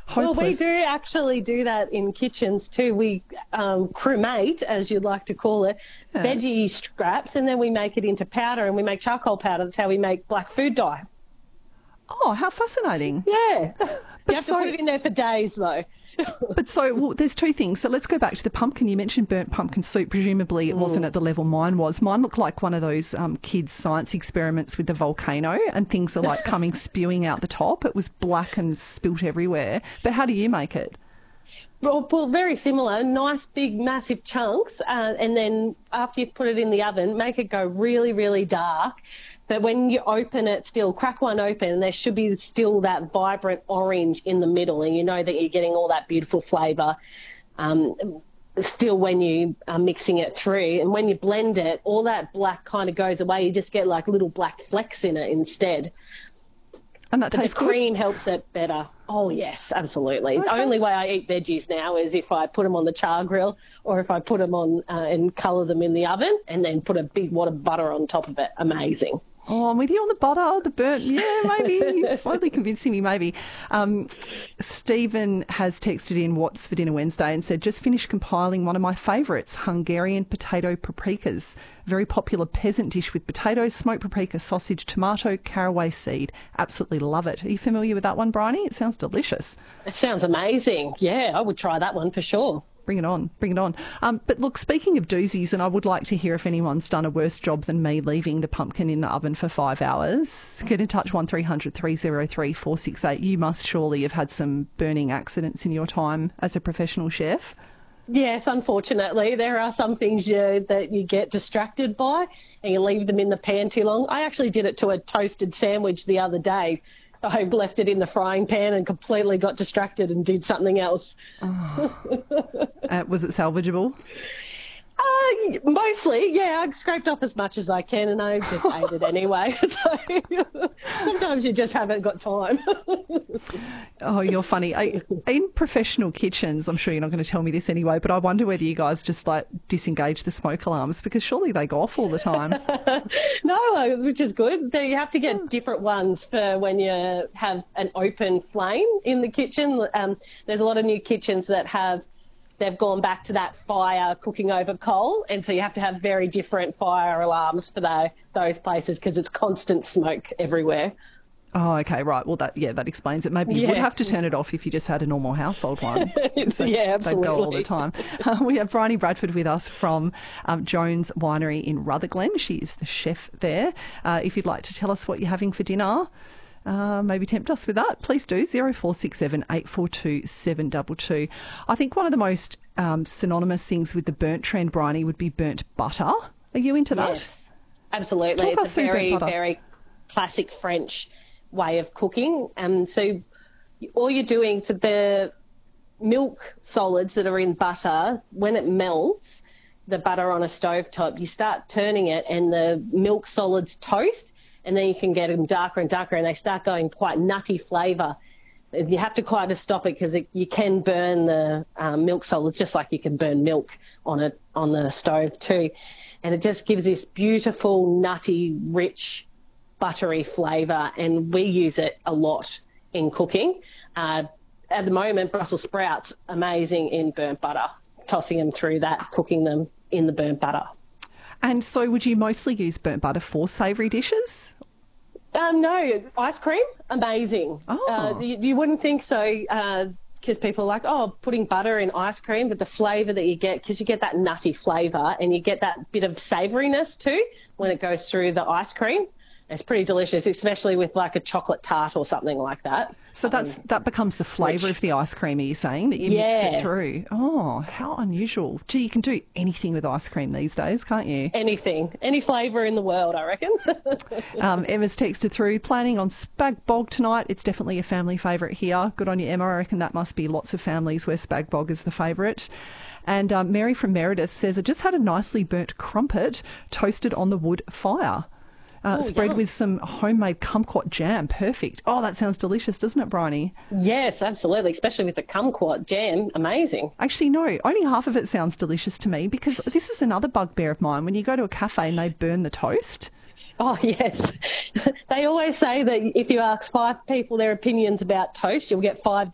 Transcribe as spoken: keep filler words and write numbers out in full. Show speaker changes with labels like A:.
A: Well, we
B: hopeless.
A: do actually do that in kitchens too. We um, cremate, as you'd like to call it,
B: Yeah.
A: veggie scraps, and then we make it into powder, and we make charcoal powder. That's how we make black food dye.
B: Oh, how fascinating.
A: Yeah. You have
B: so-
A: to put it in there for days, though.
B: But so well, there's two things. So let's go back to the pumpkin. You mentioned burnt pumpkin soup. Presumably it wasn't at the level mine was. Mine looked like one of those um, kids' science experiments with the volcano, and things are like coming spewing out the top. It was black and spilt everywhere. But how do you make it?
A: Well, well, very similar. Nice, big, massive chunks. Uh, and then after you put it in the oven, make it go really, really dark. But when you open it still, crack one open, and there should be still that vibrant orange in the middle, and you know that you're getting all that beautiful flavour um, still when you are mixing it through. And when you blend it, all that black kind of goes away. You just get like little black flecks in it instead.
B: And that
A: But the
B: tastes good.
A: cream helps it better. Oh, yes, absolutely. The
B: Okay.
A: only way I eat veggies now is if I put them on the char grill or if I put them on uh, and colour them in the oven and then put a big wad of butter on top of it. Amazing.
B: Oh, I'm with you on the butter, the burnt. Yeah, maybe. You're slowly convincing me, maybe. Um, Stephen has texted in What's for Dinner Wednesday and said, just finished compiling one of my favourites, Hungarian potato paprikas. Very popular peasant dish with potatoes, smoked paprika, sausage, tomato, caraway seed. Absolutely love it. Are you familiar with that one, Bryony? It sounds delicious.
A: It sounds amazing. Yeah, I would try that one for sure.
B: Bring it on, bring it on. Um, but look, speaking of doozies, and I would like to hear if anyone's done a worse job than me leaving the pumpkin in the oven for five hours. Get in touch, one three hundred three oh three four six eight. You must surely have had some burning accidents in your time as a professional chef.
A: Yes, unfortunately, there are some things you, that you get distracted by and you leave them in the pan too long. I actually did it to a toasted sandwich the other day. I left it in the frying pan and completely got distracted and did something else.
B: Uh, was it salvageable?
A: Uh, mostly, yeah. I scraped off as much as I can and I just ate it anyway. So sometimes you just haven't got time.
B: Oh, you're funny. I, in professional kitchens, I'm sure you're not going to tell me this anyway, but I wonder whether you guys just like disengage the smoke alarms because surely they go off all the time.
A: No, uh, which is good. You have to get different ones for when you have an open flame in the kitchen. Um, there's a lot of new kitchens that have they've gone back to that fire cooking over coal, and so you have to have very different fire alarms for the, those places because it's constant smoke everywhere.
B: Oh, okay, right. Well, that yeah, that explains it. Maybe you
A: Yeah.
B: would have to turn it off if you just had a normal household one. So
A: Yeah,
B: They'd go all the
A: absolutely.
B: time. Uh, we have Bryony Bradford with us from um, Jones Winery in Rutherglen. She is the chef there. Uh, if you'd like to tell us what you're having for dinner, Uh, maybe tempt us with that, please do. zero four six seven eight four two seven two two. I think one of the most um, synonymous things with the burnt trend, Bryony, would be burnt butter. Are you into that?
A: Yes, absolutely.
B: Talk us
A: It's a
B: through burnt
A: very,
B: butter.
A: very classic French way of cooking. And so all you're doing, so the milk solids that are in butter, when it melts, the butter on a stovetop, you start turning it and the milk solids toast, and then you can get them darker and darker and they start going quite nutty flavour. You have to kind of stop it because you can burn the um, milk solids just like you can burn milk on it on the stove too. And it just gives this beautiful, nutty, rich, buttery flavour, and we use it a lot in cooking. Uh, at the moment, Brussels sprouts, amazing in burnt butter, tossing them through that, cooking them in the burnt butter.
B: And so would you mostly use burnt butter for savoury dishes?
A: Um, no, ice cream, amazing.
B: Oh.
A: Uh, you, you wouldn't think so because people are like, oh, putting butter in ice cream, but the flavour that you get, because you get that nutty flavour and you get that bit of savouriness too when it goes through the ice cream. It's pretty delicious, especially with like a chocolate tart or something like that.
B: So that's that becomes the flavour
A: rich.
B: of the ice cream, are you saying, that you mix
A: Yeah.
B: it through? Oh, how unusual. Gee, you can do anything with ice cream these days, can't you?
A: Anything, any flavour in the world, I reckon.
B: Um, Emma's texted through, planning on spag bog tonight. It's definitely a family favourite here. Good on you, Emma. I reckon that must be lots of families where spag bog is the favourite. And um, Mary from Meredith says, I just had a nicely burnt crumpet toasted on the wood fire. Uh,
A: Oh,
B: spread
A: yum.
B: with some homemade kumquat jam. Perfect. Oh, that sounds delicious, doesn't it, Bryony?
A: Yes, absolutely, especially with the kumquat jam, amazing.
B: Actually, no, only half of it sounds delicious to me because this is another bugbear of mine. When you go to a cafe and they burn the toast,
A: Oh, yes. They always say that if you ask five people their opinions about toast, you'll get five